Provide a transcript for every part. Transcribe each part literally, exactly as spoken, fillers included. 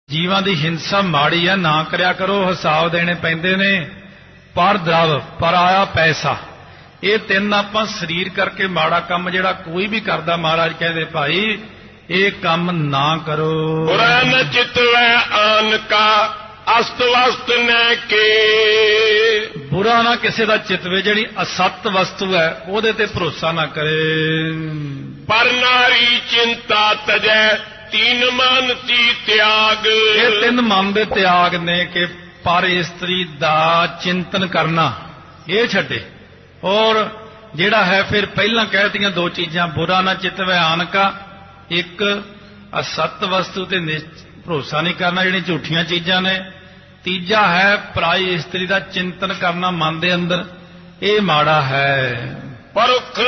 ਜੀਵਾਂ ਦੀ ਹਿੰਸਾ ਮਾੜੀ ਆ, ਨਾ ਕਰਿਆ ਕਰੋ। ਹਿਸਾਬ ਦੇਣੇ ਪੈਂਦੇ ਨੇ। ਪਰ ਦਰਵ ਪਰ ਆਇਆ ਪੈਸਾ, ਇਹ ਤਿੰਨ ਆਪਾਂ ਸਰੀਰ ਕਰਕੇ ਮਾੜਾ ਕੰਮ ਜਿਹੜਾ ਕੋਈ ਵੀ ਕਰਦਾ, ਮਹਾਰਾਜ ਕਹਿੰਦੇ ਭਾਈ ਇਹ ਕੰਮ ਨਾ ਕਰੋ। ਬੁਰਾ ਨ ਚਿਤਵੈ ਆਨ ਕਾ ਅਸਤ ਵਸਤ ਨੈ ਕੇ, ਬੁਰਾ ਨਾ ਕਿਸੇ ਦਾ ਚਿਤਵੇ, ਜਿਹੜੀ ਅਸਤ ਵਸਤੂ ਹੈ ਉਹਦੇ ਤੇ ਭਰੋਸਾ ਨਾ ਕਰੇ। ਪਰ ਨਾਰੀ ਚਿੰਤਾ ਤਜੈ ਤੀਨ ਮਨ ਤੀ ਤਿਆਗ, ਇਹ ਤਿੰਨ ਮਨ ਦੇ ਤਿਆਗ ਨੇ ਕਿ ਪਰ ਇਸਤਰੀ ਦਾ ਚਿੰਤਨ ਕਰਨਾ ਇਹ ਛੱਡੇ। ਔਰ ਜਿਹੜਾ ਹੈ ਫਿਰ ਪਹਿਲਾਂ ਕਹਿਤੀਆਂ ਦੋ ਚੀਜ਼ਾਂ, ਬੁਰਾ ਨਾ ਚਿਤਵੈ ਆਨ ਕਾ, ਇੱਕ ਅਸਤ ਵਸਤੂ ਤੇ ਭਰੋਸਾ ਨਹੀਂ ਕਰਨਾ, ਜਿਹੜੀਆਂ ਝੂਠੀਆਂ ਚੀਜ਼ਾਂ ਨੇ। ਤੀਜਾ ਹੈ ਪਰਾਈ ਇਸਤਰੀ ਦਾ ਚਿੰਤਨ ਕਰਨਾ ਮਨ ਦੇ ਅੰਦਰ, ਇਹ ਮਾੜਾ ਹੈ। ਪਰੁਖ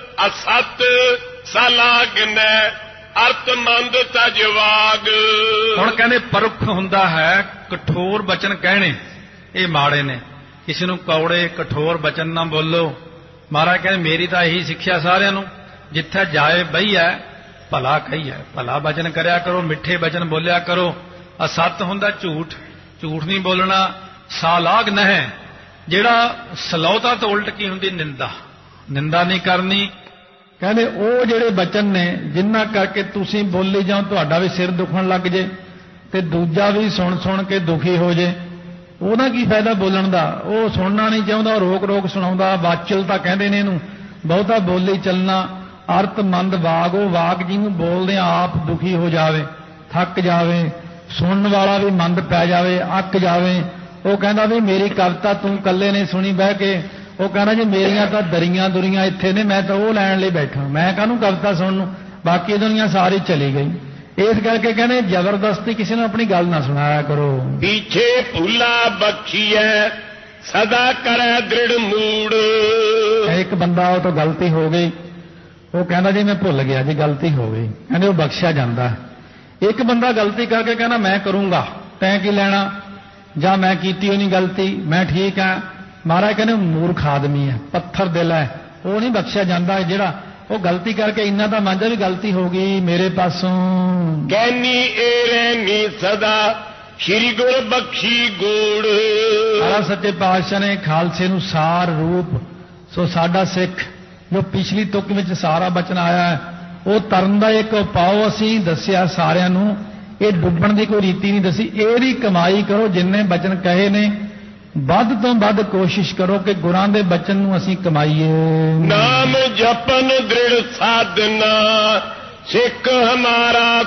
ਅਸਤ ਸਲਾਗਨੈ ਅਰਥ ਮੰਦ ਤਜਵਾਗ। ਹੁਣ ਕਹਿੰਦੇ ਪਰੁਖ ਹੁੰਦਾ ਹੈ ਕਠੋਰ ਬਚਨ ਕਹਿਣੇ, ਇਹ ਮਾੜੇ ਨੇ। ਕਿਸੇ ਨੂੰ ਕੌੜੇ ਕਠੋਰ ਬਚਨ ਨਾ ਬੋਲੋ। ਮਹਾਰਾਜ ਕਹਿੰਦੇ ਮੇਰੀ ਤਾਂ ਇਹੀ ਸਿੱਖਿਆ ਸਾਰਿਆਂ ਨੂੰ, ਜਿੱਥੇ ਜਾਏ ਬਈਐ ਭਲਾ ਕਹੀਐ, ਭਲਾ ਬਚਨ ਕਰਿਆ ਕਰੋ, ਮਿੱਠੇ ਬਚਨ ਬੋਲਿਆ ਕਰੋ। ਅਸਤ ਹੁੰਦਾ ਝੂਠ, ਝੂਠ ਨਹੀਂ ਬੋਲਣਾ। ਸਾਲਾਗ ਨਹਿ, ਜਿਹੜਾ ਸਲੌਤਾ ਤੋਂ ਉਲਟ ਕੀ ਹੁੰਦੀ, ਨਿੰਦਾ, ਨਿੰਦਾ ਨਹੀਂ ਕਰਨੀ। ਕਹਿੰਦੇ ਉਹ ਜਿਹੜੇ ਬਚਨ ਨੇ ਜਿਨ੍ਹਾਂ ਕਰਕੇ ਤੁਸੀਂ ਬੋਲੀ ਜਾਓ, ਤੁਹਾਡਾ ਵੀ ਸਿਰ ਦੁਖਣ ਲੱਗ ਜੇ ਤੇ ਦੂਜਾ ਵੀ ਸੁਣ ਸੁਣ ਕੇ ਦੁਖੀ ਹੋ ਜੇ, ਉਹਦਾ ਕੀ ਫਾਇਦਾ ਬੋਲਣ ਦਾ। ਉਹ ਸੁਣਨਾ ਨਹੀਂ ਚਾਹੁੰਦਾ, ਰੋਕ ਰੋਕ ਸੁਣਾਉਂਦਾ। ਵਾਚਲ ਤਾਂ ਕਹਿੰਦੇ ਨੇ ਇਹਨੂੰ, ਬਹੁਤਾ ਬੋਲੀ ਚੱਲਣਾ। ਅਰਥਮੰਦ ਵਾਗ, ਉਹ ਵਾਕ ਜਿਹਨੂੰ ਬੋਲਦੇ ਆਪ ਦੁਖੀ ਹੋ ਜਾਵੇ, ਥੱਕ ਜਾਵੇ, ਸੁਣਨ ਵਾਲਾ ਵੀ ਮੰਦ ਪੈ ਜਾਵੇ, ਅੱਕ ਜਾਵੇ। ਉਹ ਕਹਿੰਦਾ ਵੀ ਮੇਰੀ ਕਵਿਤਾ ਤੂੰ ਇਕੱਲੇ ਨੇ ਸੁਣੀ ਬਹਿ ਕੇ। ਉਹ ਕਹਿੰਦਾ ਜੀ ਮੇਰੀਆਂ ਤਾਂ ਦਰੀਆਂ ਦੁਰੀਆਂ ਇੱਥੇ ਨੇ, ਮੈਂ ਤਾਂ ਉਹ ਲੈਣ ਲਈ ਬੈਠਾ, ਮੈਂ ਕਾਹਨੂੰ ਕਵਿਤਾ ਸੁਣਨ ਨੂੰ, ਬਾਕੀ ਦੁਨੀਆ ਸਾਰੀ ਚਲੀ ਗਈ। ਇਸ ਕਰਕੇ ਕਹਿੰਦੇ ਜ਼ਬਰਦਸਤੀ ਕਿਸੇ ਨੂੰ ਆਪਣੀ ਗੱਲ ਨਾ ਸੁਣਾਇਆ ਕਰੋ। ਪੀਛੇ ਭੁੱਲਾ ਬਖਸ਼ੀਐ ਸਦਾ ਕਰੈ ਦ੍ਰਿੜ ਮੂੜ। ਇੱਕ ਬੰਦਾ ਉਹ ਤੋਂ ਗਲਤੀ ਹੋ ਗਈ, ਉਹ ਕਹਿੰਦਾ ਜੀ ਮੈਂ ਭੁੱਲ ਗਿਆ ਜੀ, ਗਲਤੀ ਹੋ ਗਈ, ਕਹਿੰਦੇ ਉਹ ਬਖਸ਼ਿਆ ਜਾਂਦਾ। ਇੱਕ ਬੰਦਾ ਗਲਤੀ ਕਰਕੇ ਕਹਿੰਦਾ ਮੈਂ ਕਰੂੰਗਾ, ਤੈਂ ਕੀ ਲੈਣਾ, ਜਾਂ ਮੈਂ ਕੀਤੀ ਹੋਈ ਨਹੀਂ ਗਲਤੀ, ਮੈਂ ਠੀਕ ਹਾਂ। ਮਹਾਰਾਜ ਕਹਿੰਦੇ ਮੂਰਖ ਆਦਮੀ ਹੈ, ਪੱਥਰ ਦਿਲ ਹੈ, ਉਹ ਨਹੀਂ ਬਖਸ਼ਿਆ ਜਾਂਦਾ। ਜਿਹੜਾ ਉਹ ਗਲਤੀ ਕਰਕੇ ਇੰਨਾ ਤਾਂ ਮੰਨਦਾ ਵੀ ਗਲਤੀ ਹੋ ਗਈ ਮੇਰੇ ਪਾਸੋਂ। ਕਹਿਨੀ ਏ ਰਹਿਨੀ ਸਦਾ ਸ਼੍ਰੀ ਗੁਰ ਬਖਸ਼ੀ ਗੂੜ। ਮਹਾਰਾਜ ਸੱਚੇ ਪਾਤਸ਼ਾਹ ਨੇ ਖਾਲਸੇ ਨੂੰ ਸਾਰ ਰੂਪ, ਸੋ ਸਾਡਾ ਸਿੱਖ ਜੋ ਪਿਛਲੀ ਤੁਕ ਵਿੱਚ ਸਾਰਾ ਬਚਨ ਆਇਆ ਹੈ, ਉਹ ਤਰਨ ਦਾ ਇੱਕ ਉਪਾਅ ਅਸੀਂ ਦੱਸਿਆ ਸਾਰਿਆਂ ਨੂੰ। ਇਹ ਡੁੱਬਣ ਦੀ ਕੋਈ ਰੀਤੀ ਨਹੀਂ ਦੱਸੀ। ਇਹਦੀ ਕਮਾਈ ਕਰੋ, ਜਿੰਨੇ ਬਚਨ ਕਹੇ ਨੇ ਵੱਧ ਤੋਂ ਵੱਧ ਕੋਸ਼ਿਸ਼ ਕਰੋ ਕਿ ਗੁਰਾਂ ਦੇ ਬਚਨ ਨੂੰ ਅਸੀਂ ਕਮਾਈਏ। ਨਾਮ ਜਪਨ ਦ੍ਰਿੜ ਸਾਧਨਾ ਸਿੱਖ ਹਮਾਰਾ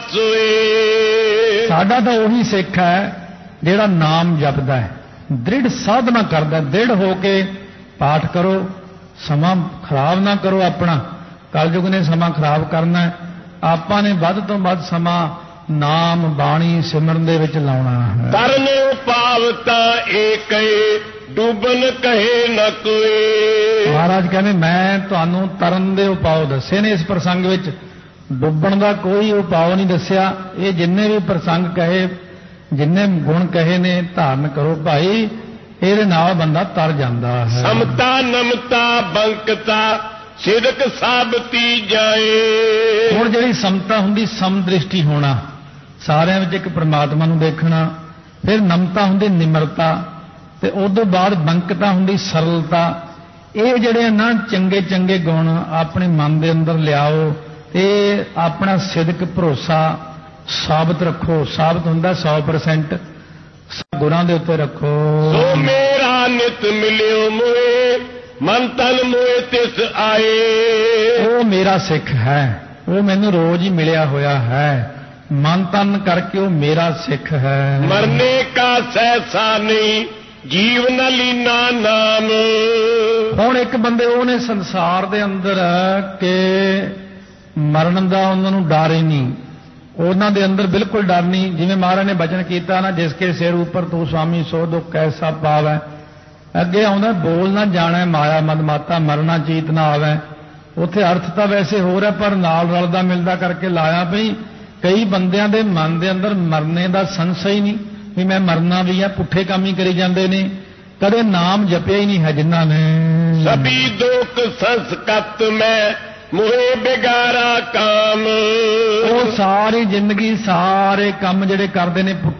ਸੋਏ। ਸਾਡਾ ਤਾਂ ਉਹੀ ਸਿੱਖ ਹੈ ਜਿਹੜਾ ਨਾਮ ਜਪਦਾ ਹੈ, ਦ੍ਰਿੜ ਸਾਧਨਾ ਕਰਦਾ। ਦ੍ਰਿੜ ਹੋ ਕੇ ਪਾਠ ਕਰੋ, ਸਮਾਂ ਖਰਾਬ ਨਾ ਕਰੋ ਆਪਣਾ। ਕਲਯੁਗ ਨੇ ਸਮਾਂ ਖਰਾਬ ਕਰਨਾ, ਆਪਾਂ ਨੇ ਵੱਧ ਤੋਂ ਵੱਧ ਸਮਾਂ ਨਾਮ ਬਾਣੀ ਸਿਮਰਨ ਦੇ ਵਿੱਚ ਲਾਉਣਾ ਹੈ। ਤਰਨ ਉਪਾਵਤਾ ਏਕਏ ਡੁੱਬਨ ਕਹੇ ਨ ਕੋਏ। ਮਹਾਰਾਜ ਕਹਿੰਦੇ ਮੈਂ ਤੁਹਾਨੂੰ ਤਰਨ ਦੇ ਉਪਾਅ ਦੱਸੇ ਨੇ ਇਸ ਪ੍ਰਸੰਗ ਵਿੱਚ, ਡੁੱਬਣ ਦਾ ਕੋਈ ਉਪਾਅ ਨਹੀਂ ਦੱਸਿਆ। ਇਹ ਜਿੰਨੇ ਵੀ ਪ੍ਰਸੰਗ ਕਹੇ, ਜਿੰਨੇ ਗੁਣ ਕਹੇ ਨੇ ਧਾਰਨ ਕਰੋ ਭਾਈ, ਇਹਦੇ ਨਾਲ ਬੰਦਾ ਤਰ ਜਾਂਦਾ ਹੈ। ਸਮਤਾ ਨਮਤਾ ਬੰਕਤਾ ਸਿਦਕ ਸਾਬਤੀ ਜਾਏ। ਹੁਣ ਜਿਹੜੀ ਸਮਤਾ ਹੁੰਦੀ, ਸਮਦ੍ਰਿਸ਼ਟੀ ਹੋਣਾ, ਸਾਰਿਆਂ ਵਿੱਚ ਇੱਕ ਪ੍ਰਮਾਤਮਾ ਨੂੰ ਦੇਖਣਾ। ਫਿਰ ਨਮਤਾ ਹੁੰਦੀ ਨਿਮਰਤਾ, ਤੇ ਉਸ ਤੋਂ ਬਾਅਦ ਬੰਕਤਾ ਹੁੰਦੀ ਸਰਲਤਾ। ਇਹ ਜਿਹੜੇ ਨਾ ਚੰਗੇ ਚੰਗੇ ਗੁਣ ਆਪਣੇ ਮਨ ਦੇ ਅੰਦਰ ਲਿਆਓ ਤੇ ਆਪਣਾ ਸਿਦਕ ਭਰੋਸਾ ਸਾਬਤ ਰੱਖੋ। ਸਾਬਤ ਹੁੰਦਾ ਸੌ ਪਰਸੈਂਟ ਗੁਰਾਂ ਦੇ ਉੱਤੇ ਰੱਖੋ। ਸੋ ਮੇਰਾ ਨਿਤ ਮਿਲਿਓ ਮੋਏ ਮਨ ਤਨ ਮੋਏ ਤਿਸ ਆਏ। ਉਹ ਮੇਰਾ ਸਿੱਖ ਹੈ, ਉਹ ਮੈਨੂੰ ਰੋਜ਼ ਹੀ ਮਿਲਿਆ ਹੋਇਆ ਹੈ, ਮਨ ਤਨ ਕਰਕੇ ਉਹ ਮੇਰਾ ਸਿੱਖ ਹੈ। ਮਰਨੇ ਕਾ ਸਹਿਸਾ ਨਹੀਂ ਜੀਵ ਨ ਲੀਨਾ ਨਾਮ। ਹੁਣ ਇੱਕ ਬੰਦੇ ਉਹਨੇ ਸੰਸਾਰ ਦੇ ਅੰਦਰ ਕਿ ਮਰਨ ਦਾ ਉਹਨਾਂ ਨੂੰ ਡਰ ਹੀ ਨਹੀਂ, ਉਹਨਾਂ ਦੇ ਅੰਦਰ ਬਿਲਕੁਲ ਡਰ ਨਹੀਂ। ਜਿਵੇਂ ਮਹਾਰਾਜ ਨੇ ਬਚਨ ਕੀਤਾ ਨਾ, ਜਿਸ ਕੇ ਸਿਰ ਉੱਪਰ ਤੂੰ ਸੁਆਮੀ ਸੋ ਦੁੱਖ ਕੈਸਾ ਪਾਵੈ। ਅੱਗੇ ਆਉਂਦਾ ਬੋਲ ਨਾ ਜਾਣੈ ਮਾਇਆ ਮਦ ਮਾਤਾ ਮਰਨਾ ਚੀਤ ਨਾ ਆਵੈ। ਉੱਥੇ ਅਰਥ ਤਾਂ ਵੈਸੇ ਹੋਰ ਹੈ, ਪਰ ਨਾਲ ਰਲਦਾ ਮਿਲਦਾ ਕਰਕੇ ਲਾਇਆ ਪਈ। ਕਈ ਬੰਦਿਆਂ ਦੇ ਮਨ ਦੇ ਅੰਦਰ ਮਰਨੇ ਦਾ ਸੰਸ਼ਾ ਹੀ ਨਹੀਂ ਵੀ ਮੈਂ ਮਰਨਾ ਵੀ ਹੈ, ਪੁੱਠੇ ਕੰਮ ਹੀ ਕਰੀ ਜਾਂਦੇ ਨੇ, ਕਦੇ ਨਾਮ ਜਪਿਆ ਹੀ ਨਹੀਂ ਹੈ ਜਿਨ੍ਹਾਂ ਨੇ। ਸਭੀ ਦੁਖ ਸੰਸਕਤ ਮੈਂ ਮੋਹਿ ਬਿਗਾਰਾ ਕਾਮ। ਉਹ ਸਾਰੀ ਜ਼ਿੰਦਗੀ ਸਾਰੇ ਕੰਮ ਜਿਹੜੇ ਕਰਦੇ ਨੇ